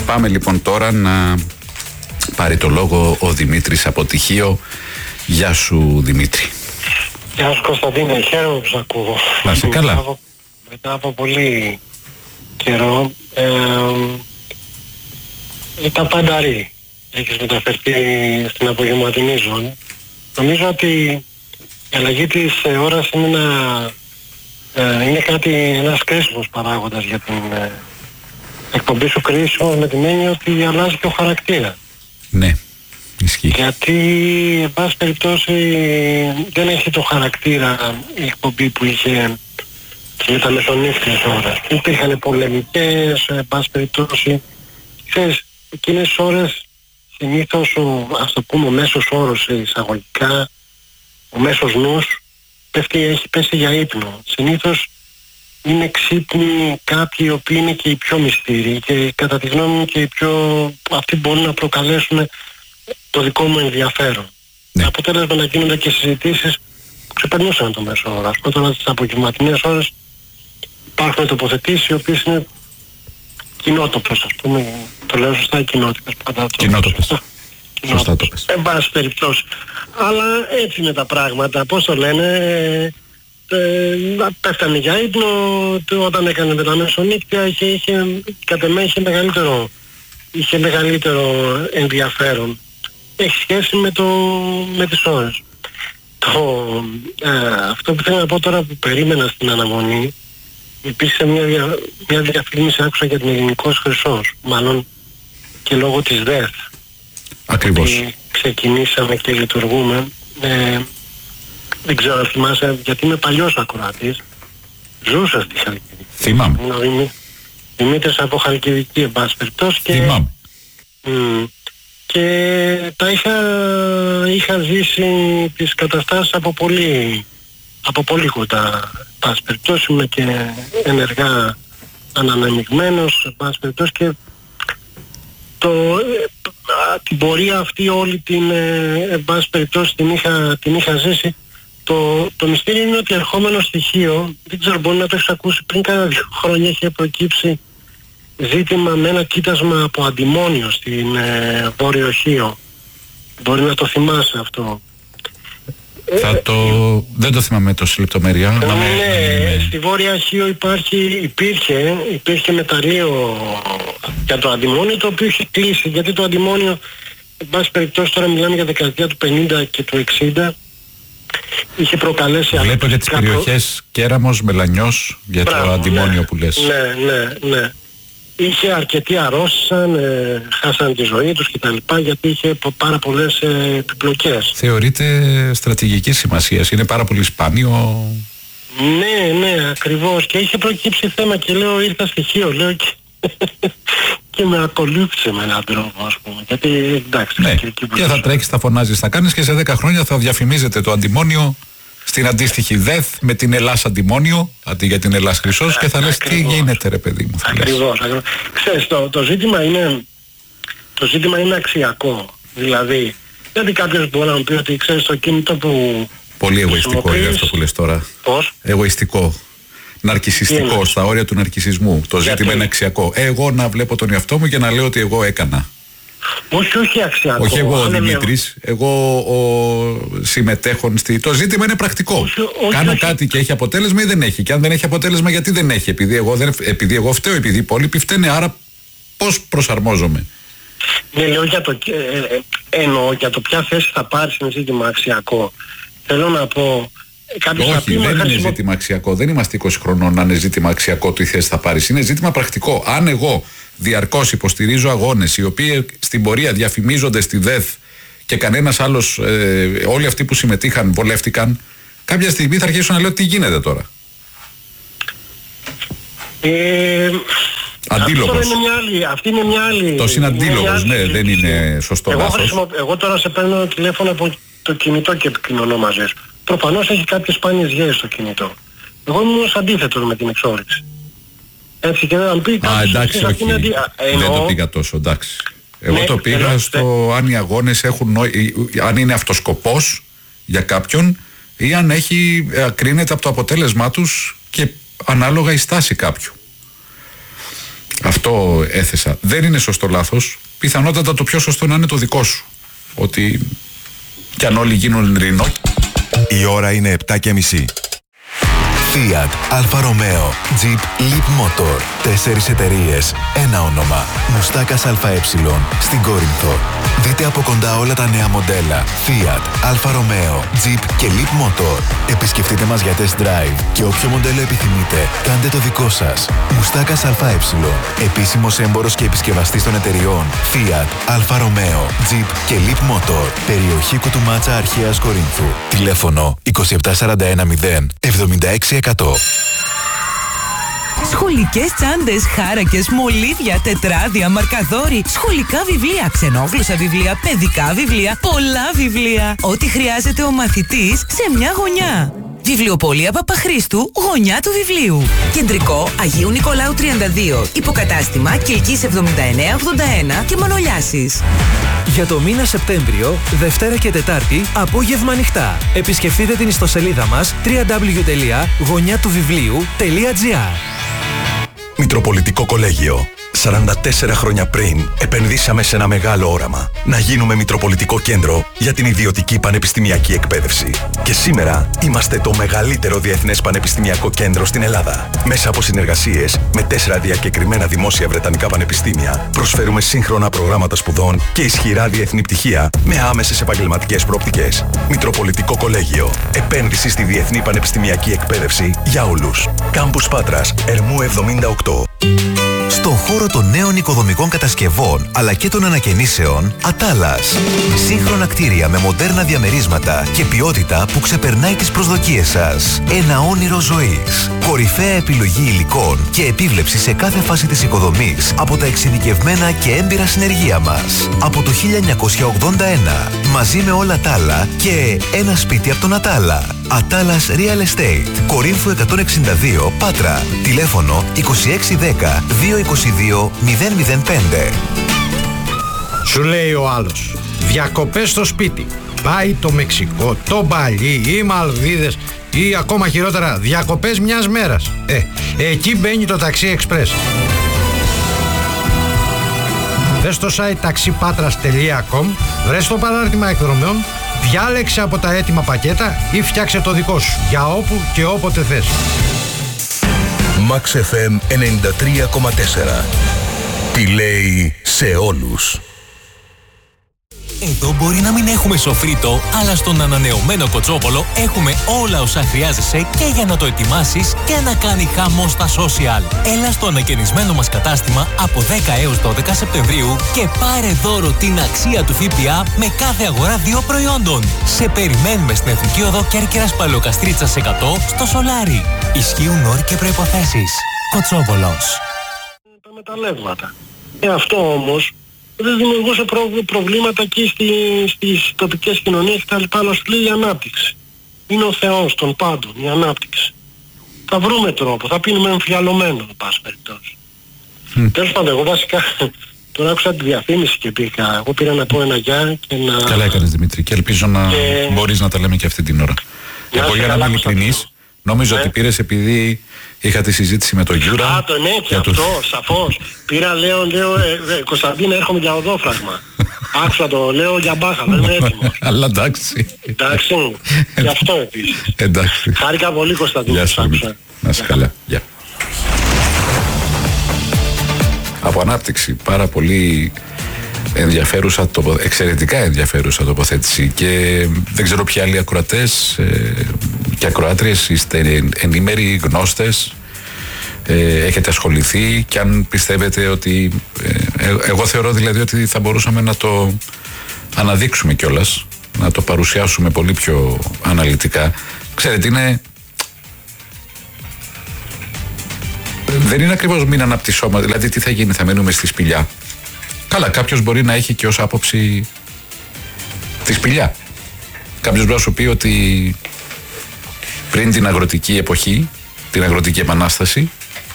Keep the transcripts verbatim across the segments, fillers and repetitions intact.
Πάμε λοιπόν τώρα να πάρει το λόγο ο Δημήτρης από Τυχείο. Γεια σου Δημήτρη. Γεια σου Κωνσταντίνε, χαίρομαι που σ' ακούω. Να είσαι καλά. Μετά από, μετά από πολύ καιρό ε, ήταν πανταρή. Έχεις μεταφερθεί στην απογευματινή ζώνη. Νομίζω ότι η αλλαγή της ώρας είναι, ένα, ε, είναι κάτι, ένας κρίσιμος παράγοντας για την ε, εκπομπή σου, κρίσιμος με την έννοια ότι αλλάζει και ο χαρακτήρα. Ναι, ισχύει. Γιατί, εν πάση περιπτώσει, δεν έχει το χαρακτήρα η εκπομπή που είχε με τα μεσονύχτιες ώρες. Υπήρχαν πολεμικές, εν πάση περιπτώσει. Ξέρεις, εκείνες τις ώρες συνήθως, ο, ας το πούμε, ο μέσος όρος εισαγωγικά, ο μέσος νους πέφτει, έχει πέσει για ύπνο. Συνήθως είναι ξύπνοι κάποιοι οι οποίοι είναι και οι πιο μυστήριοι και κατά τη γνώμη μου και οι πιο, αυτοί μπορούν να προκαλέσουν το δικό μου ενδιαφέρον. Ναι. Αποτέλεσμα να γίνονται και συζητήσεις που ξεπερνούσαν το μέσο όρο. Ας πούμε τώρα στις απογευματινές ώρες υπάρχουν τοποθετήσεις οι οποίες είναι κοινότοπες, ας πούμε, το λέω σωστά, κοινότοπες. Κοινότοπες. Σωστά το πες. Εν πάση περιπτώσει. Αλλά έτσι είναι τα πράγματα. Πώς το λένε, ε, πέφτανε για ύπνο, όταν έκανε με τα μεσονύκτια είχε, είχε, κατ' εμέ είχε μεγαλύτερο, είχε μεγαλύτερο ενδιαφέρον. Έχει σχέση με, το, με τις ώρες. Το, ε, αυτό που θέλω να πω τώρα που περίμενα στην αναμονή, υπήρξε μια, δια, μια διαφήμιση, άκουσα για την Ελληνικός Χρυσός, μάλλον και λόγω της ΔΕΘ. Ακριβώς. Ότι ξεκινήσαμε και λειτουργούμε. Ε, δεν ξέρω αν θυμάσαι, γιατί είμαι παλιός ακροατής. Ζούσα στη Χαλκιδική. Θυμάμαι. Είναι ο Δημή, Δημήτρης από Χαλκιδική, εν πάση περιπτώσει. Και, Θυμάμαι. μ, και τα είχα, είχα ζήσει τις καταστάσεις από πολύ, από πολύ κοντά. Εν πάση περιπτώσει είμαι και ενεργά ανανεμιγμένος, εν πάση περιπτώσει, και το, την πορεία αυτή όλη την, εν πάση περιπτώσει, την είχα, την είχα ζήσει. Το, το μυστήριο είναι ότι ερχόμενο στοιχείο, δεν ξέρω, μπορεί να το έχεις ακούσει, πριν κάνα δύο χρόνια είχε προκύψει ζήτημα με ένα κοίτασμα από αντιμόνιο στην ε, Βόρειο Χίο. Μπορεί να το θυμάσαι αυτό. Θα το... Δεν το θυμάμαι τόση λεπτομέρεια. Ναι, να με... ναι, στη Βόρεια Χίο υπάρχει, υπήρχε, υπήρχε μεταλλείο για το αντιμόνιο, το οποίο είχε κλείσει, γιατί το αντιμόνιο, εν πάση περιπτώσει, τώρα μιλάμε για δεκαετία του πενήντα και του εξήντα, είχε προκαλέσει... Βλέπω για τις περιοχές Κέραμος, Μελανιός, για Μπράβο, το αντιμόνιο, ναι, που λες. Ναι, ναι, ναι. Είχε αρκετοί αρρώστησαν, ε, χάσαν τη ζωή τους κτλ. Γιατί είχε πάρα πολλές ε, επιπλοκές. Θεωρείται στρατηγικής σημασίας, είναι πάρα πολύ σπάνιο. Ναι, ναι, ακριβώς. Και είχε προκύψει θέμα και λέω, ήρθα στοιχείο, λέω, και, και με ακολούθησε με έναν τρόπο, ας πούμε. Γιατί εντάξει, ναι, και, και θα τρέξεις, θα φωνάζεις, θα κάνεις, και σε δέκα χρόνια θα διαφημίζεται το αντιμόνιο στην αντίστοιχη ΔΕΘ με την Ελλάς αντιμόνιο αντί για την Ελλάς Χρυσός, και θα λες τι γίνεται ρε παιδί μου. Ακριβώς, ακριβώς. Ξέρεις, το, το, ζήτημα είναι, το ζήτημα είναι αξιακό. Δηλαδή, γιατί κάποιος μπορεί να μου πει ότι ξέρεις το κινητό που... Πολύ εγωιστικό είναι αυτό που λες τώρα. Πώς? Εγωιστικό. Ναρκισιστικό, στα όρια του ναρκισισμού. Το γιατί? Ζήτημα είναι αξιακό. Εγώ να βλέπω τον εαυτό μου και να λέω ότι εγώ έκανα. Όχι, όχι αξιακό. Όχι εγώ ο Δημήτρης, εγώ ο συμμετέχον στη... Το ζήτημα είναι πρακτικό. Όχι, όχι, Κάνω όχι. κάτι και έχει αποτέλεσμα ή δεν έχει. Και αν δεν έχει αποτέλεσμα, γιατί δεν έχει. Επειδή εγώ, δεν... επειδή εγώ φταίω, επειδή οι υπόλοιποι φταίνε. Άρα πώς προσαρμόζομαι. Ναι, λέω για το... Ε, ε, εννοώ για το ποια θέση θα πάρεις είναι ζήτημα αξιακό. Θέλω να πω... Όχι, δεν είναι χρησιμο... ζήτημα αξιακό. Δεν είμαστε είκοσι χρονών να είναι ζήτημα αξιακό το η θέση θα πάρεις. Είναι ζήτημα πρακτικό. Αν εγώ διαρκώς υποστηρίζω αγώνες οι οποίοι στην πορεία διαφημίζονται στη ΔΕΘ και κανένας άλλος, ε, όλοι αυτοί που συμμετείχαν βολεύτηκαν, κάποια στιγμή θα αρχίσω να λέω τι γίνεται τώρα. Ε, αντίλογος. Είναι μια άλλη, αυτή είναι μια άλλη... Το είναι αντίλογος, ναι, άλλη, δεν είναι σωστό εγώ, λάθος. χρησιμο, εγώ τώρα σε παίρνω τηλέφωνο από το κινητό και επικοινωνώ μαζί σου. Προφανώς έχει κάποιες σπάνιες γέες στο κινητό. Εγώ ήμουν ως αντίθετος με την εξόρυξη. Έτσι και να πει... Α, εντάξει, όχι. Αντι... Δεν το πήγα τόσο, εντάξει. Εγώ ναι, το πήγα ενώ, στο αν οι αγώνες έχουν νόη, αν είναι αυτοσκοπός για κάποιον ή αν έχει, κρίνεται από το αποτέλεσμά τους και ανάλογα η στάση κάποιου. Αυτό έθεσα. Δεν είναι σωστό λάθος. Πιθανότατα το πιο σωστό να είναι το δικό σου. Ότι κι αν όλοι γίνουν ρινό. Η ώρα είναι επτά και μισή. Fiat, Alfa Romeo, Jeep, Leap Motor. Τέσσερις εταιρείες, ένα όνομα. Μουστάκας ΑΕ στην Κόρινθο. Δείτε από κοντά όλα τα νέα μοντέλα Fiat, Alfa Romeo, Jeep και Leap Motor. Επισκεφτείτε μας για test drive και όποιο μοντέλο επιθυμείτε, κάντε το δικό σας. Μουστάκας ΑΕ. Επίσημος έμπορος και επισκευαστής των εταιριών Fiat, Alfa Romeo, Jeep και Leap Motor. Περιοχή Κουτουμάτσα Αρχαίας Κορίνθου. Τηλέφωνο είκοσι επτά σαράντα ένα μηδέν εβδομήντα έξι εκατό. Σχολικές τσάντες, χάρακες, μολύβια, τετράδια, μαρκαδόροι, σχολικά βιβλία, ξενόγλωσσα βιβλία, παιδικά βιβλία, πολλά βιβλία. Ό,τι χρειάζεται ο μαθητής σε μια γωνιά. Βιβλιοπωλεία Παπαχρήστου, γωνιά του βιβλίου. Κεντρικό Αγίου Νικολάου τριάντα δύο. Υποκατάστημα Κιλκής εβδομήντα εννέα ογδόντα ένα και Μανολιάσης. Για το μήνα Σεπτέμβριο, Δευτέρα και Τετάρτη, απόγευμα ανοιχτά. Επισκεφτείτε την ιστοσελίδα μας double-u double-u double-u τελεία γωνιά του βιβλίου τελεία τζι άρ. Μητροπολιτικό Κολέγιο. σαράντα τέσσερα χρόνια πριν, επενδύσαμε σε ένα μεγάλο όραμα. Να γίνουμε Μητροπολιτικό Κέντρο για την ιδιωτική πανεπιστημιακή εκπαίδευση. Και σήμερα είμαστε το μεγαλύτερο διεθνές πανεπιστημιακό κέντρο στην Ελλάδα. Μέσα από συνεργασίες με τέσσερα διακεκριμένα δημόσια βρετανικά πανεπιστήμια, προσφέρουμε σύγχρονα προγράμματα σπουδών και ισχυρά διεθνή πτυχία με άμεσες επαγγελματικές προοπτικές. Μητροπολιτικό Κολέγιο. Επένδυση στη διεθνή πανεπιστημιακή εκπαίδευση για όλους. Κάμπους Πάτρας, Ερμού εβδομήντα οκτώ. Στον χώρο των νέων οικοδομικών κατασκευών αλλά και των ανακαινήσεων, Ατάλας. Σύγχρονα κτίρια με μοντέρνα διαμερίσματα και ποιότητα που ξεπερνάει τις προσδοκίες σας. Ένα όνειρο ζωής. Κορυφαία επιλογή υλικών και επίβλεψη σε κάθε φάση της οικοδομής από τα εξειδικευμένα και έμπειρα συνεργεία μας. Από το χίλια εννιακόσια ογδόντα ένα. Μαζί με όλα τα άλλα και ένα σπίτι από τον Ατάλα. Ατάλας Real Estate. Κορίνθου εκατόν εξήντα δύο, Πάτρα. Τηλέφωνο είκοσι έξι δέκα δύο είκοσι δύο μηδέν μηδέν πέντε. Σου λέει ο άλλος, διακοπές στο σπίτι. Πάει το Μεξικό, το Μπαλί ή Μαλδίβες ή ακόμα χειρότερα διακοπές μιας μέρας. Ε, εκεί μπαίνει το Taxi Express. Μπες στο site taxipatras τελεία com, βρες το παράρτημα εκδρομέων, διάλεξε από τα έτοιμα πακέτα ή φτιάξε το δικό σου για όπου και όποτε θες. Max εφ εμ ενενήντα τρία κόμμα τέσσερα. Τι λέει σε όλους. Εδώ μπορεί να μην έχουμε σοφρίτο, αλλά στον ανανεωμένο Κοτσόβολο έχουμε όλα όσα χρειάζεσαι και για να το ετοιμάσεις και να κάνει χαμό στα social. Έλα στο ανακαινισμένο μας κατάστημα από δέκα έως δώδεκα Σεπτεμβρίου και πάρε δώρο την αξία του ΦΠΑ με κάθε αγορά δύο προϊόντων. Σε περιμένουμε στην Εθνική Οδό Κέρκυρας Παλαιοκαστρίτσας εκατό στο Σολάρι. Ισχύουν όροι και προϋποθέσεις. Κοτσόβολος. Τα μεταλλεύματα. Ε, αυτό όμως δεν δημιουργούσε προ, προβλήματα εκεί στη, στις τοπικές κοινωνίες κτλ. Αλλά σου λέει η ανάπτυξη. Είναι ο Θεός των πάντων, η ανάπτυξη. Θα βρούμε τρόπο, θα πίνουμε εμφιαλωμένο, εν πάση περιπτώσει. Mm. Τέλος πάντων, εγώ βασικά τώρα άκουσα τη διαφήμιση και πήγα. Εγώ πήρα να πω ένα γεια και να... Καλά έκανες, Δημήτρη, και ελπίζω να και... μπορείς να τα λέμε και αυτή την ώρα. Για εγώ για να είμαι ειλικρινής, νόμιζα ναι. ότι πήρες επειδή είχα τη συζήτηση με τον Γιούρα. Α, το ναι, και αυτό, το... σαφώς. Πήρα, λέω, λέω, ε, ε, Κωνσταντίνα, έρχομαι για οδόφραγμα. Άκουσα το, λέω για μπάχαλα, είμαι έτοιμος. Αλλά εντάξει. Εντάξει, γι' αυτό επίσης. Εντάξει. Χάρηκα πολύ, Κωνσταντίνα. Γεια σου, να είσαι καλά. Γεια. Από ανάπτυξη, πάρα πολύ ενδιαφέρουσα, τοπο, εξαιρετικά ενδιαφέρουσα τοποθέτηση και δεν ξέρω ποιοι άλλοι ακροατές ε, και ακροάτριες είστε ενήμεροι, γνώστες, ε, έχετε ασχοληθεί και αν πιστεύετε ότι ε, εγώ θεωρώ δηλαδή ότι θα μπορούσαμε να το αναδείξουμε κιόλας, να το παρουσιάσουμε πολύ πιο αναλυτικά. Ξέρετε, είναι δεν είναι ακριβώς μην αναπτυσσόμαστε, δηλαδή τι θα γίνει, θα μένουμε στη σπηλιά. Καλά, κάποιος μπορεί να έχει και ως άποψη τη σπηλιά. Κάποιος μπορεί να σου πει ότι πριν την αγροτική εποχή, την αγροτική επανάσταση,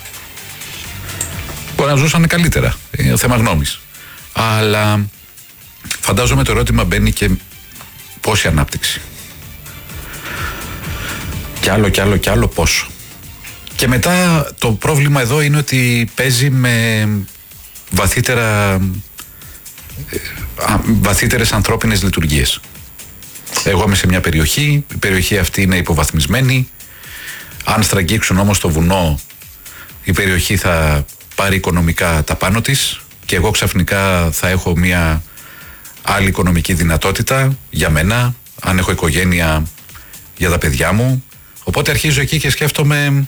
μπορεί να ζούσαν καλύτερα. Είναι θέμα γνώμης. Αλλά φαντάζομαι το ερώτημα μπαίνει και πόση ανάπτυξη. Κι άλλο, κι άλλο, κι άλλο πόσο. Και μετά το πρόβλημα εδώ είναι ότι παίζει με βαθύτερα, βαθύτερες ανθρώπινες λειτουργίες. Εγώ είμαι σε μια περιοχή, η περιοχή αυτή είναι υποβαθμισμένη. Αν στραγγίξουν όμως το βουνό, η περιοχή θα πάρει οικονομικά τα πάνω της και εγώ ξαφνικά θα έχω μια άλλη οικονομική δυνατότητα για μένα, αν έχω οικογένεια, για τα παιδιά μου. Οπότε αρχίζω εκεί και σκέφτομαι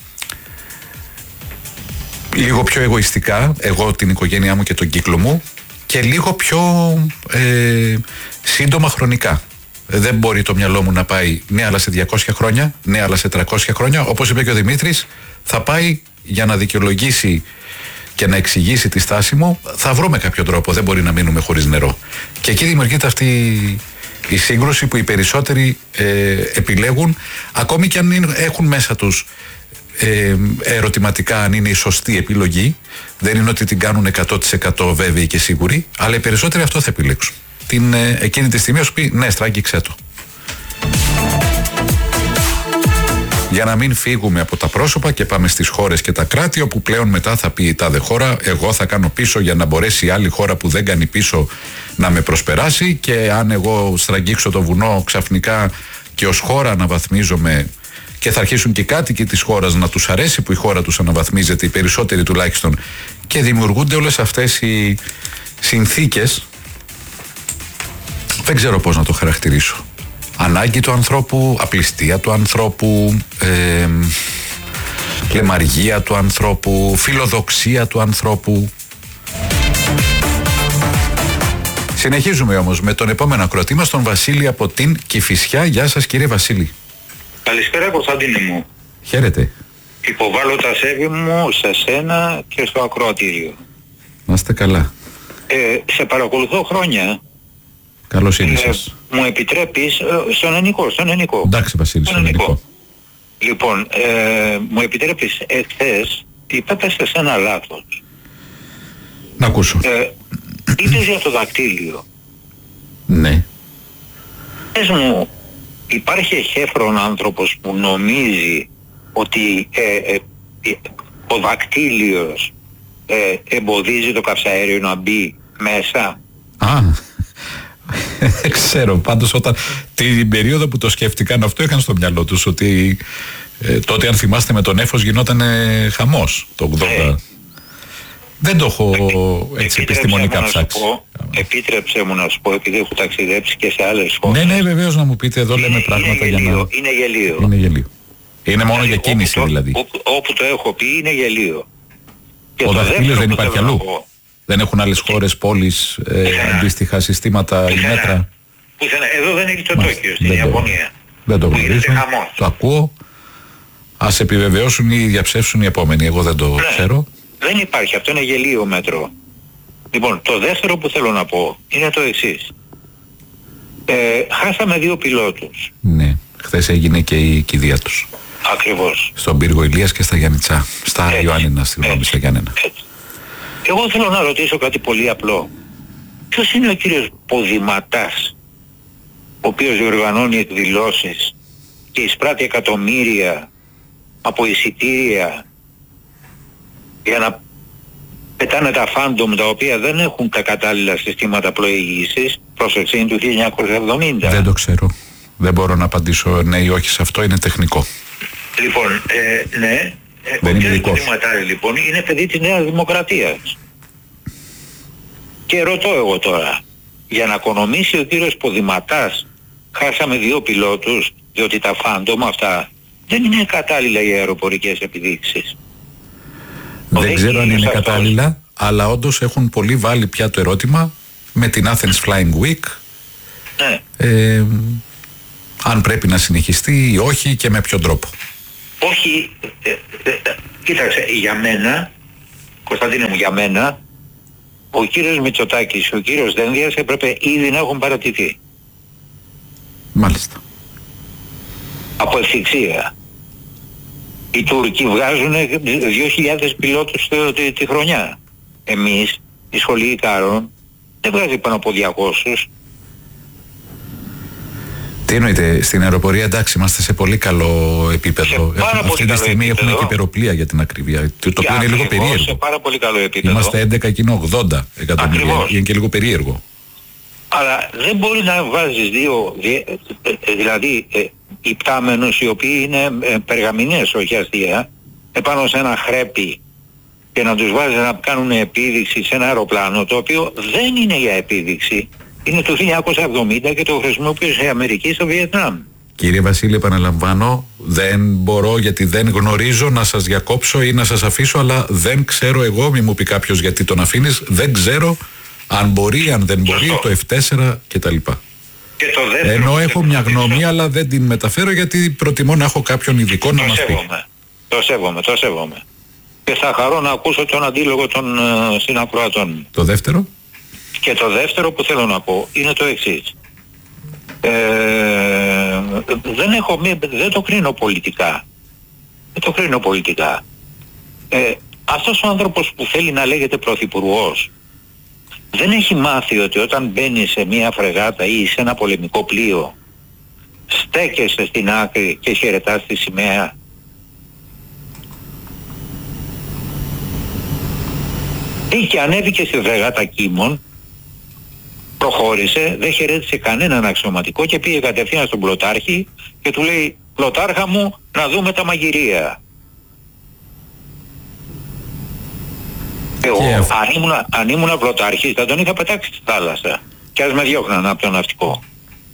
λίγο πιο εγωιστικά, εγώ, την οικογένειά μου και τον κύκλο μου, και λίγο πιο ε, σύντομα χρονικά. Δεν μπορεί το μυαλό μου να πάει ναι αλλά σε διακόσια χρόνια, ναι αλλά σε τριακόσια χρόνια. Όπως είπε και ο Δημήτρης, θα πάει για να δικαιολογήσει και να εξηγήσει τη στάση μου. Θα βρούμε κάποιο τρόπο, δεν μπορεί να μείνουμε χωρίς νερό. Και εκεί δημιουργείται αυτή η σύγκρουση που οι περισσότεροι ε, επιλέγουν, ακόμη και αν είναι, έχουν μέσα τους ε, ερωτηματικά αν είναι η σωστή επιλογή. Δεν είναι ότι την κάνουν εκατό τοις εκατό βέβαιοι και σίγουροι, αλλά οι περισσότεροι αυτό θα επιλέξουν. Την, ε, εκείνη τη στιγμή σου πει ναι, στράγγιξέ το. Για να μην φύγουμε από τα πρόσωπα και πάμε στις χώρες και τα κράτη, όπου πλέον μετά θα πει η τάδε χώρα, εγώ θα κάνω πίσω για να μπορέσει η άλλη χώρα που δεν κάνει πίσω να με προσπεράσει, και αν εγώ στραγγίξω το βουνό ξαφνικά και ως χώρα αναβαθμίζομαι, και θα αρχίσουν και οι κάτοικοι της χώρας να τους αρέσει που η χώρα τους αναβαθμίζεται, οι περισσότεροι τουλάχιστον, και δημιουργούνται όλες αυτές οι συνθήκες. Δεν ξέρω πώς να το χαρακτηρίσω. Ανάγκη του ανθρώπου, απληστία του ανθρώπου, ε, λεμαργία του ανθρώπου, φιλοδοξία του ανθρώπου. Συνεχίζουμε όμως με τον επόμενο ακροατή μας, τον Βασίλη από την Κηφισιά. Γεια σας κύριε Βασίλη. Καλησπέρα Κωνσταντίνε μου. Χαίρετε. Υποβάλλω τα σέβη μου σε σένα και στο ακροατήριο. Να είστε καλά. Ε, σε παρακολουθώ χρόνια. Καλώς είναι ε, σας. Μου επιτρέπεις, ε, στον ενικό, στον ενικό. Εντάξει Βασίλη, στον ενικό. Λοιπόν, ε, μου επιτρέπεις εχθές, είπατε σε σένα λάθος. Να ακούσω. Ε, είπες για το δακτύλιο. Ναι. Πες μου, υπάρχει εχέφρον άνθρωπος που νομίζει ότι ε, ε, ε, ο δακτύλιος ε, εμποδίζει το καυσαέριο να μπει μέσα? Α, δεν ξέρω. Πάντως όταν την περίοδο που το σκέφτηκαν αυτό είχαν στο μυαλό τους ότι ε, τότε, αν θυμάστε, με τον Έφος γινόταν ε, χαμός το ογδόντα. Ε, δεν το έχω Επί, έτσι επιστημονικά ψάξει. Πω, επίτρεψε μου να σου πω, επειδή έχω ταξιδέψει και σε άλλες χώρες. Ναι, ναι, βεβαίως, να μου πείτε, εδώ λέμε είναι, πράγματα είναι για γελίο, να... Είναι γελίο. Είναι γελίο. Είναι μόνο δηλαδή, για κίνηση όπου δηλαδή. Το, όπου, όπου το έχω πει είναι γελίο. Και ο δαχτύλιος δεν υπάρχει αλλού. Πω, δεν έχουν άλλες χώρες, πόλεις, ε, αντίστοιχα συστήματα ή μέτρα? Πουθενά. Εδώ δεν έχει το Τόκιο, στην δεν Ιαπωνία. Το, δεν το γνωρίζω. Το ακούω. Ας επιβεβαιώσουν ή διαψεύσουν οι επόμενοι. Εγώ δεν το ναι, ξέρω. Δεν υπάρχει. Αυτό είναι γελίο μέτρο. Λοιπόν, το δεύτερο που θέλω να πω είναι το εξής. Ε, χάσαμε δύο πιλότους. Ναι. Χθες έγινε και η κηδεία τους. Ακριβώς. Στον Πύργο Ηλίας και στα Γιάννητσά. Στα Ιωάννινα, συγγνώμη, στα Γιάννενα. Εγώ θέλω να ρωτήσω κάτι πολύ απλό. Ποιος είναι ο κύριος Ποδηματάς, ο οποίος διοργανώνει εκδηλώσεις και εισπράττει εκατομμύρια από εισιτήρια για να πετάνε τα φάντομ, τα οποία δεν έχουν τα κατάλληλα συστήματα πλοήγησης? Πρόσεξε, είναι του χίλια εννιακόσια εβδομήντα. Δεν το ξέρω. Δεν μπορώ να απαντήσω ναι ή όχι σε αυτό, είναι τεχνικό. Λοιπόν, ε, ναι. Δεν ο είναι κ. δικός. Λοιπόν, είναι παιδί της Νέας Δημοκρατίας. Και ρωτώ εγώ τώρα, για να οικονομήσει ο κύριος Ποδηματάς, χάσαμε δύο πιλότους, διότι τα φάντομα αυτά δεν είναι κατάλληλα οι αεροπορικές επιδείξεις. Δεν ξέρω αν είναι αυτός κατάλληλα, αλλά όντως έχουν πολύ βάλει πια το ερώτημα με την Athens Flying Week. Ναι. Ε, αν πρέπει να συνεχιστεί ή όχι και με ποιον τρόπο. Όχι, ε, ε, ε, κοίταξε, για μένα, Κωνσταντίνε μου, για μένα, ο κύριος Μητσοτάκης και ο κύριος Δένδιας έπρεπε ήδη να έχουν παρατηθεί. Μάλιστα. Από ευθυξία. Οι Τούρκοι βγάζουν δύο χιλιάδες πιλότους τη, τη χρονιά. Εμείς, η Σχολή Ικάρων, δεν βγάζει πάνω από διακόσιους. Τι εννοείτε, στην αεροπορία εντάξει, είμαστε σε πολύ καλό επίπεδο. Σε πάρα Αυτή πολύ τη καλό στιγμή επίπεδο. έχουμε και υπεροπλία για την ακρίβεια. Το οποίο είναι λίγο περίεργο. Σε πάρα πολύ καλό επίπεδο. Είμαστε έντεκα και είναι ογδόντα εκατομμύρια. Ακριβώς. Είναι και λίγο περίεργο. Αλλά δεν μπορεί να βάζεις δύο, δι- ε, δηλαδή ε, υπτάμενους οι οποίοι είναι ε, περγαμηνές, όχι αστεία, επάνω σε ένα χρέπι και να τους βάζεις να κάνουν επίδειξη σε ένα αεροπλάνο, το οποίο δεν είναι για επίδειξη. Είναι το χίλια εννιακόσια εβδομήντα και το χρησιμοποιούσε η Αμερική στο Βιετνάμ. Κύριε Βασίλη, επαναλαμβάνω, δεν μπορώ γιατί δεν γνωρίζω να σας διακόψω ή να σας αφήσω, αλλά δεν ξέρω εγώ, μη μου πει κάποιος γιατί τον αφήνεις, δεν ξέρω αν μπορεί, αν δεν μπορεί, Σωστό. το εφ τέσσερα κτλ. Και το δεύτερο Ενώ που έχω θέλω μια να γνώμη, δείξω, αλλά δεν την μεταφέρω γιατί προτιμώ να έχω κάποιον ειδικό να το μας πει. σέβομαι, το σέβομαι, το σέβομαι. Και θα χαρώ να ακούσω τον αντίλογο των ε, συνακροατών. Το δεύτερο. Και το δεύτερο που θέλω να πω είναι το εξής. Ε, δεν, έχω, μη- δεν το κρίνω πολιτικά. Δεν το κρίνω πολιτικά. Ε, αυτός ο άνθρωπος που θέλει να λέγεται πρωθυπουργός δεν έχει μάθει ότι όταν μπαίνει σε μια φρεγάτα ή σε ένα πολεμικό πλοίο στέκεσαι στην άκρη και χαιρετάς τη σημαία. Ή και ανέβηκε στη φρεγάτα Κίμων, προχώρησε, δεν χαιρέτησε κανέναν αξιωματικό και πήγε κατευθείαν στον πλωτάρχη και του λέει «Πλωτάρχα μου, να δούμε τα μαγειρία». Εγώ Και αυτό. αν ήμουν, αν ήμουν πλωτάρχης θα τον είχα πετάξει στη θάλασσα και ας με διώχναν από το ναυτικό.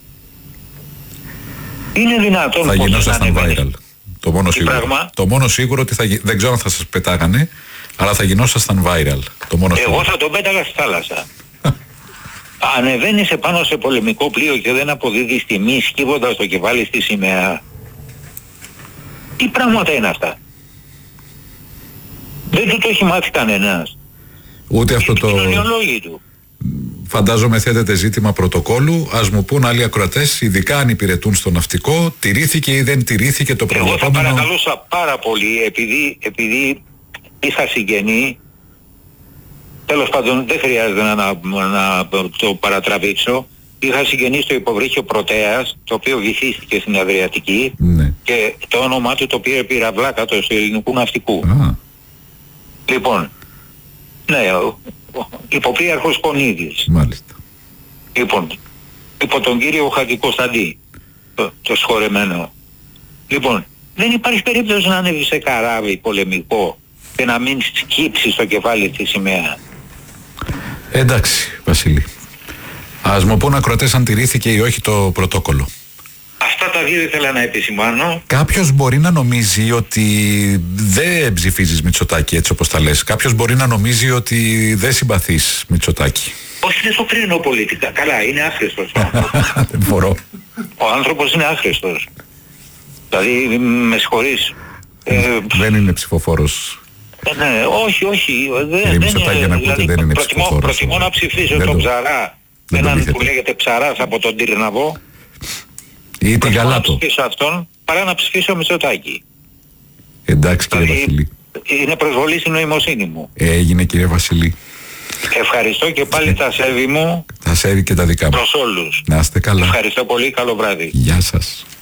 Είναι δυνατόν Θα πως γινόσασταν να ανεβαίνεις- viral. Το μόνο, Τι σίγουρο. πράγμα? το μόνο σίγουρο ότι θα, γι- δεν ξέρω αν θα σας πετάγανε, αλλά θα γινόσασταν viral. Το μόνο Εγώ σίγουρο. θα τον πέταγα στη θάλασσα. Ανεβαίνεις επάνω σε πολεμικό πλοίο και δεν αποδίδεις τιμή σκύβοντας το κεφάλι στη σημαία. Τι πράγματα είναι αυτά? Δεν του το έχει μάθει κανένας. Ούτε αυτό Οι το. κοινωνιολόγοι του. Φαντάζομαι θέτεται ζήτημα πρωτοκόλλου. Ας μου πούν άλλοι ακροατές, ειδικά αν υπηρετούν στο ναυτικό, τηρήθηκε ή δεν τηρήθηκε το Εγώ θα προβλεπόμενο. παρακαλούσα πάρα πολύ, επειδή, επειδή είχα συγγενή, τέλος πάντων δεν χρειάζεται να, να, να το παρατραβήξω, είχα συγγενή στο υποβρύχιο Πρωτέας, το οποίο βυθίστηκε στην Αδριατική Ναι. και το όνομά του το πήρε πυραυλάκατος του ελληνικού ναυτικού. Α, Λοιπόν, ναι, ο, ο υποπλήρχος Κονίδης. μάλιστα. Λοιπόν, υπό τον κύριο Χατζικοσταντή, το, το σχορεμένο. Λοιπόν, δεν υπάρχει περίπτωση να ανέβει σε καράβι πολεμικό και να μην σκύψει στο κεφάλι τη σημαία. Εντάξει, Βασίλη. Ας μου πούν ακροατές αν τηρήθηκε ή όχι το πρωτόκολλο. Αυτά τα δύο ήθελα να επισημάνω. Κάποιος μπορεί να νομίζει ότι δεν ψηφίζεις Μητσοτάκη έτσι όπως τα λες. Κάποιος μπορεί να νομίζει ότι δεν συμπαθείς Μητσοτάκη. Όχι, δεν το κρίνω πολιτικά. Καλά, είναι άχρηστος. Δεν μπορώ. Ο άνθρωπος είναι άχρηστος. Δηλαδή, με συγχωρείς. Ε, Δεν είναι ψηφοφόρος. Ε, ναι, όχι, όχι. Δεν, Κύριε δεν Μητσοτάκη, να ακούτε, δεν είναι προτιμώ, ψηφοφόρος. προτιμώ να ψηφίσω Δεν τον το- Ψαρά, δεν το έναν πείθετε. που λέγεται Ψαράς από τον Τυρναβό, Ή την προτιμώ να Γαλάτο. ψηφίσω αυτόν, παρά να ψηφίσω Μητσοτάκη. Εντάξει κύριε Δηλαδή, Βασιλή. είναι προσβολή στην νοημοσύνη μου. Έγινε κύριε Βασιλή. Ευχαριστώ και πάλι τα σέβη μου Θα σέβει και τα δικά μου. προς όλους. Να είστε καλά. Ευχαριστώ πολύ, καλό βράδυ. Γεια σας.